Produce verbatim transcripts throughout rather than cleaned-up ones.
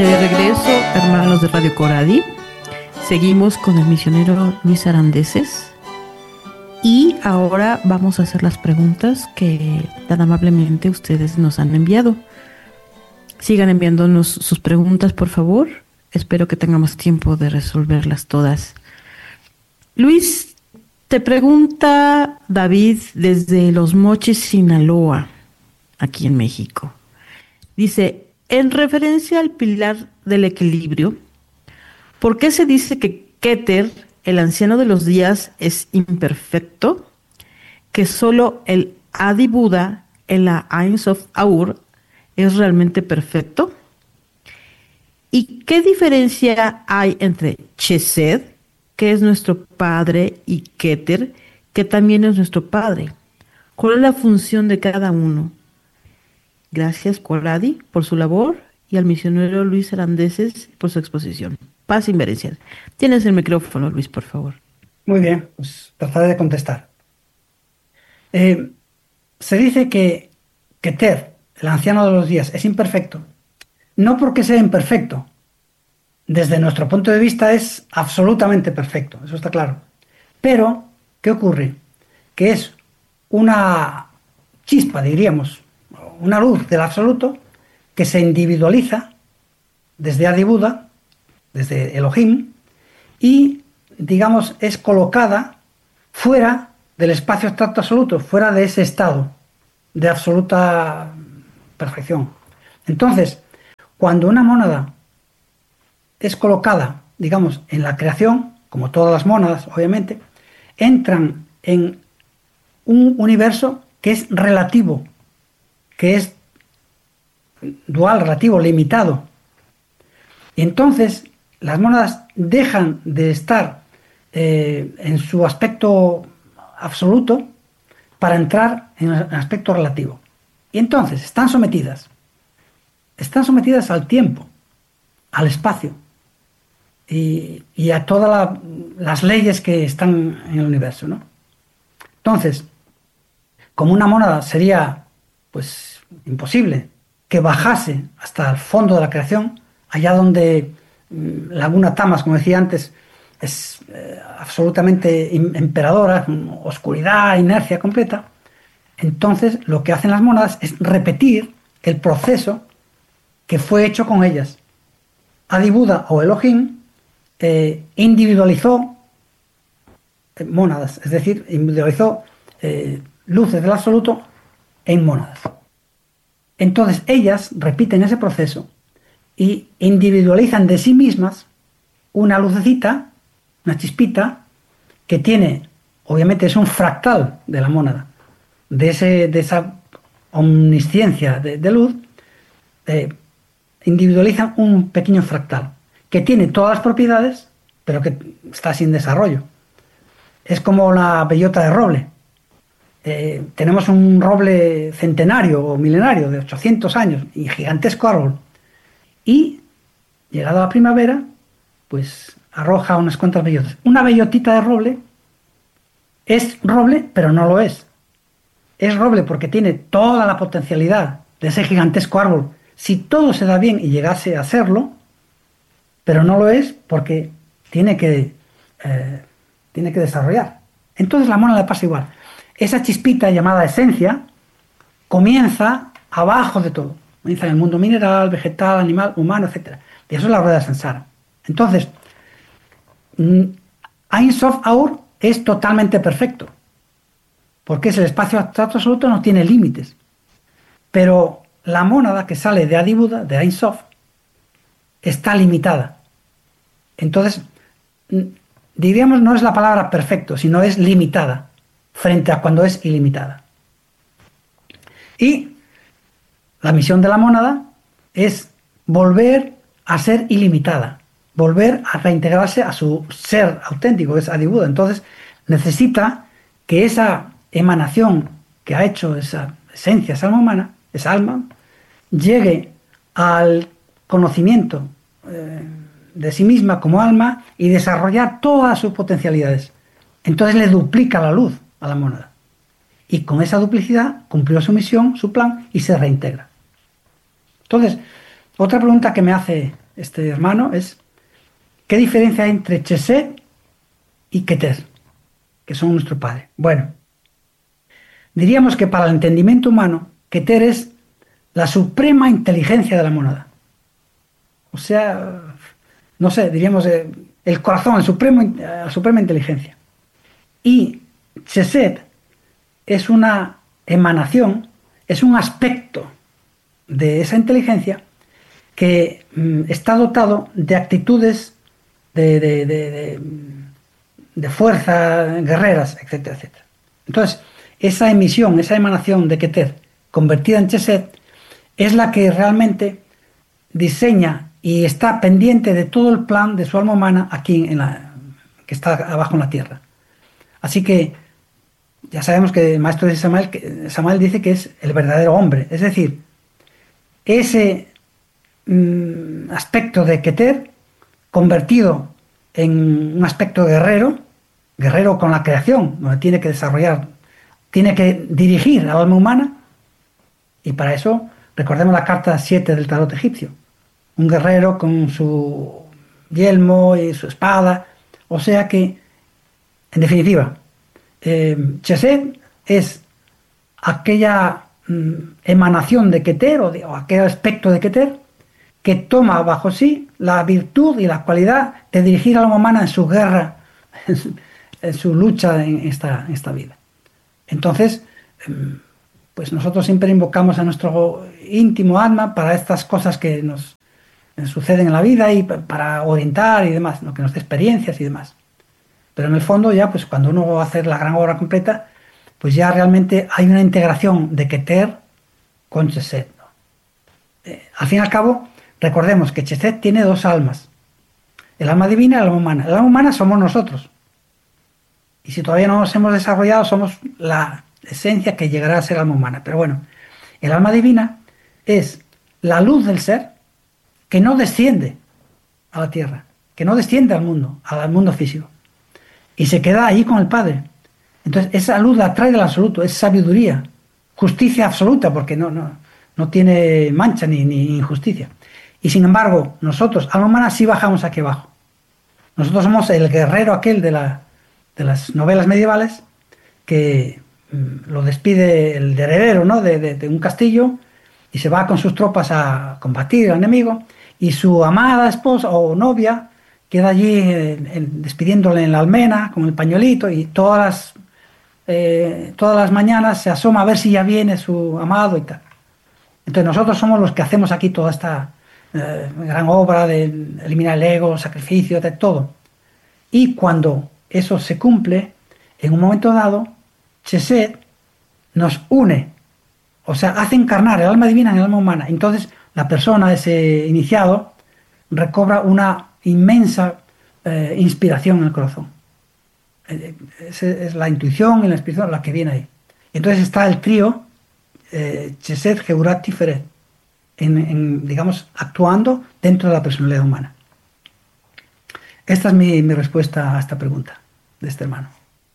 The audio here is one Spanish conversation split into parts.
De regreso, hermanos de Radio Coradi, seguimos con el misionero Luis Arandeses y ahora vamos a hacer las preguntas que tan amablemente ustedes nos han enviado. Sigan enviándonos sus preguntas, por favor. Espero que tengamos tiempo de resolverlas todas. Luis, te pregunta David desde Los Mochis, Sinaloa, aquí en México. Dice, en referencia al pilar del equilibrio, ¿por qué se dice que Keter, el anciano de los días, es imperfecto? Que solo el Adi Buda en la Ein Sof Aur es realmente perfecto. ¿Y qué diferencia hay entre Chesed, que es nuestro padre, y Keter, que también es nuestro padre? ¿Cuál es la función de cada uno? Gracias, Coradi, por su labor y al misionero Luis Arandeses por su exposición. Paz y inmerencias. Tienes el micrófono, Luis, por favor. Muy bien, pues trataré de contestar. Eh, se dice que Keter, el anciano de los días, es imperfecto, no porque sea imperecto. Desde nuestro punto de vista es absolutamente perfecto, eso está claro. Pero, ¿qué ocurre? Que es una chispa, diríamos, una luz del absoluto que se individualiza desde Adi Buda, desde Elohim, y, digamos, es colocada fuera del espacio abstracto absoluto, fuera de ese estado de absoluta perfección. Entonces, cuando una mónada es colocada, digamos, en la creación, como todas las mónadas, obviamente, entran en un universo que es relativo, que es dual, relativo, limitado. Y entonces las mónadas dejan de estar eh, en su aspecto absoluto para entrar en el aspecto relativo. Y entonces están sometidas, están sometidas al tiempo, al espacio y, y a todas la, las leyes que están en el universo, ¿no? Entonces, como una mónada sería pues imposible que bajase hasta el fondo de la creación, allá donde mm, Laguna Tamas, como decía antes, es eh, absolutamente emperadora, oscuridad, inercia completa. Entonces lo que hacen las mónadas es repetir el proceso que fue hecho con ellas. Adi Buda o Elohim eh, individualizó eh, mónadas, es decir, individualizó eh, luces del absoluto en mónadas. Entonces ellas repiten ese proceso y individualizan de sí mismas una lucecita, una chispita, que tiene, obviamente es un fractal de la mónada, de, ese, de esa omnisciencia de, de luz, eh, individualizan un pequeño fractal, que tiene todas las propiedades, pero que está sin desarrollo. Es como la bellota de roble. Eh, tenemos un roble centenario o milenario de ochocientos años y gigantesco árbol, y llegada la primavera pues arroja unas cuantas bellotas. Una bellotita de roble es roble, pero no lo es. Es roble porque tiene toda la potencialidad de ese gigantesco árbol si todo se da bien y llegase a serlo, pero no lo es porque tiene que eh, tiene que desarrollar. Entonces la mónada le pasa igual. Esa chispita llamada esencia comienza abajo de todo. Comienza en el mundo mineral, vegetal, animal, humano, etcétera. Y eso es la rueda de Sansara. Entonces, Ein Sof Aur es totalmente perfecto, porque es el espacio abstracto absoluto, no tiene límites. Pero la mónada que sale de Adi Buda, de Ein Sof, está limitada. Entonces, diríamos, no es la palabra perfecto, sino es limitada frente a cuando es ilimitada. Y la misión de la mónada es volver a ser ilimitada, volver a reintegrarse a su ser auténtico, que es Adi Buda. Entonces necesita que esa emanación que ha hecho esa esencia, esa alma humana, esa alma, llegue al conocimiento eh, de sí misma como alma y desarrollar todas sus potencialidades. Entonces le duplica la luz a la mónada. Y con esa duplicidad cumplió su misión, su plan, y se reintegra. Entonces, otra pregunta que me hace este hermano, es ¿qué diferencia hay entre Chesed y Keter, que son nuestro padre? Bueno, diríamos que para el entendimiento humano, Keter es la suprema inteligencia de la monada. O sea, no sé, diríamos eh, el corazón, el supremo, la suprema inteligencia. Y Chesed es una emanación, es un aspecto de esa inteligencia que mm, está dotado de actitudes de, de, de, de, de fuerza, guerreras, etcétera, etcétera. Entonces, esa emisión, esa emanación de Keter convertida en Chesed es la que realmente diseña y está pendiente de todo el plan de su alma humana aquí en la que está abajo en la tierra. Así que ya sabemos que el maestro de Samael, que Samael dice que es el verdadero hombre, es decir, ese mm, aspecto de Keter convertido en un aspecto guerrero, guerrero con la creación, donde tiene que desarrollar, tiene que dirigir al alma humana, y para eso recordemos la carta siete del tarot egipcio, un guerrero con su yelmo y su espada, o sea que, en definitiva, eh, Chesed es aquella mm, emanación de Keter o, de, o aquel aspecto de Keter que toma bajo sí la virtud y la cualidad de dirigir a la alma humana en su guerra, en su, en su lucha en esta, en esta vida. Entonces, pues nosotros siempre invocamos a nuestro íntimo alma para estas cosas que nos suceden en la vida y para orientar y demás, ¿no? Que nos dé experiencias y demás. Pero en el fondo ya, pues cuando uno va a hacer la gran obra completa, pues ya realmente hay una integración de Keter con Chesed, ¿no? Eh, al fin y al cabo, recordemos que Chesed tiene dos almas, el alma divina y el alma humana. El alma humana somos nosotros. Y si todavía no nos hemos desarrollado, somos la esencia que llegará a ser alma humana. Pero bueno, el alma divina es la luz del ser que no desciende a la tierra, que no desciende al mundo, al mundo físico, y se queda allí con el Padre. Entonces, esa luz la trae del absoluto, es sabiduría, justicia absoluta, porque no, no, no tiene mancha ni, ni injusticia. Y sin embargo, nosotros, alma humana, sí bajamos aquí abajo. Nosotros somos el guerrero aquel de, la, de las novelas medievales que mm, lo despide el heredero, ¿no? de, de, de un castillo y se va con sus tropas a combatir al enemigo y su amada esposa o novia queda allí en, en, despidiéndole en la almena con el pañuelito y todas las, eh, todas las mañanas se asoma a ver si ya viene su amado y tal. Entonces nosotros somos los que hacemos aquí toda esta eh, gran obra de eliminar el ego, sacrificio, de todo. Y cuando eso se cumple, en un momento dado, Chesed nos une, o sea, hace encarnar el alma divina en el alma humana. Entonces la persona, ese iniciado, recobra una inmensa eh, inspiración en el corazón. Eh, esa es la intuición y la inspiración la que viene ahí. Entonces está el trío eh, Chesed, Geurat, Tiferet, en, en, digamos, actuando dentro de la personalidad humana. Esta es mi, mi respuesta a esta pregunta de este hermano.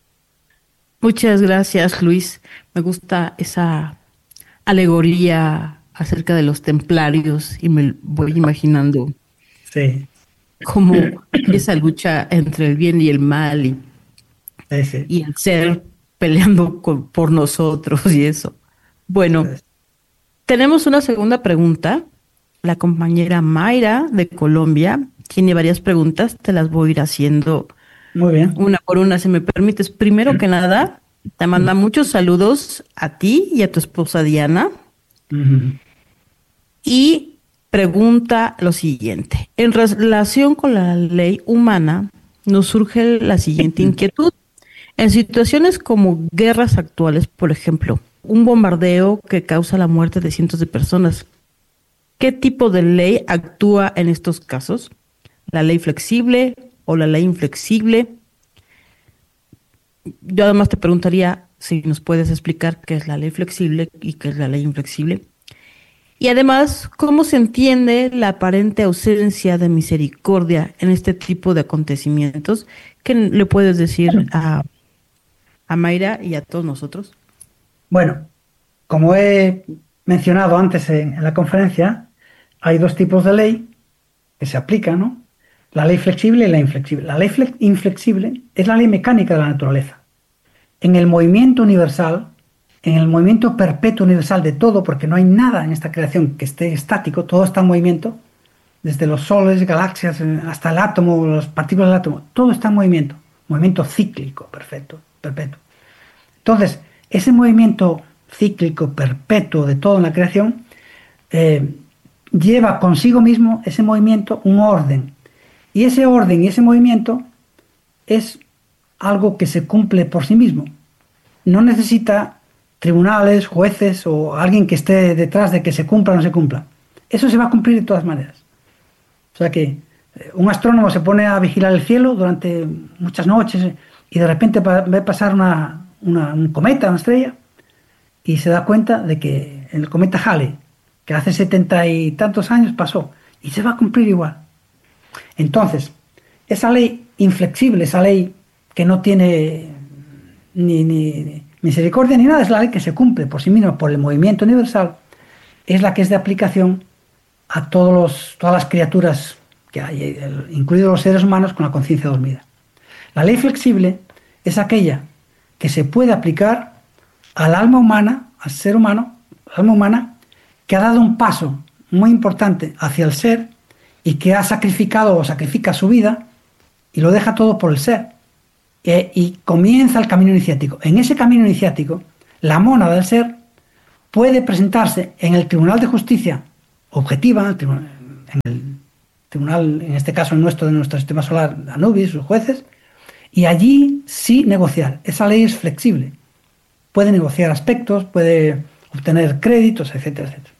Muchas gracias, Luis. Me gusta esa alegoría acerca de los templarios y me voy imaginando sí. cómo esa lucha entre el bien y el mal y, sí, sí. y el ser peleando con, por nosotros y eso. Bueno, sí. Tenemos una segunda pregunta. La compañera Mayra de Colombia tiene varias preguntas, te las voy a ir haciendo muy bien, una por una, si me permites. Primero que nada, te manda muchos saludos a ti y a tu esposa Diana. Uh-huh. Y pregunta lo siguiente. En relación con la ley humana, nos surge la siguiente inquietud. En situaciones como guerras actuales, por ejemplo, un bombardeo que causa la muerte de cientos de personas, ¿qué tipo de ley actúa en estos casos? ¿La ley flexible o la ley inflexible? Yo además te preguntaría si nos puedes explicar qué es la ley flexible y qué es la ley inflexible. Y además, ¿cómo se entiende la aparente ausencia de misericordia en este tipo de acontecimientos? ¿Qué le puedes decir a, a Mayra y a todos nosotros? Bueno, como he mencionado antes en, en la conferencia, hay dos tipos de ley. que se aplica, ¿no? La ley flexible y la inflexible. La ley inflexible es la ley mecánica de la naturaleza. En el movimiento universal, en el movimiento perpetuo universal de todo, porque no hay nada en esta creación que esté estático, todo está en movimiento, desde los soles, galaxias, hasta el átomo, las partículas del átomo, todo está en movimiento, movimiento cíclico, perfecto, perpetuo. Entonces, ese movimiento cíclico, perpetuo de todo en la creación, eh, lleva consigo mismo ese movimiento un orden. Y ese orden y ese movimiento es algo que se cumple por sí mismo. No necesita tribunales, jueces o alguien que esté detrás de que se cumpla o no se cumpla. Eso se va a cumplir de todas maneras. O sea que un astrónomo se pone a vigilar el cielo durante muchas noches y de repente ve pasar una, una, un cometa, una estrella, y se da cuenta de que el cometa Halley, que hace setenta y tantos años pasó, y se va a cumplir igual. Entonces, esa ley inflexible, esa ley que no tiene ni, ni, ni misericordia ni nada, es la ley que se cumple por sí misma, por el movimiento universal, es la que es de aplicación a todos los, todas las criaturas que hay, incluidos los seres humanos con la conciencia dormida. La ley flexible es aquella que se puede aplicar al alma humana, al ser humano, al alma humana, que ha dado un paso muy importante hacia el ser y que ha sacrificado o sacrifica su vida y lo deja todo por el ser. E, y comienza el camino iniciático. En ese camino iniciático, la mónada del ser puede presentarse en el Tribunal de Justicia objetiva, en el tribunal, en este caso nuestro, de nuestro sistema solar, Anubis, sus jueces, y allí sí negociar. Esa ley es flexible. Puede negociar aspectos, puede obtener créditos, etcétera, etcétera.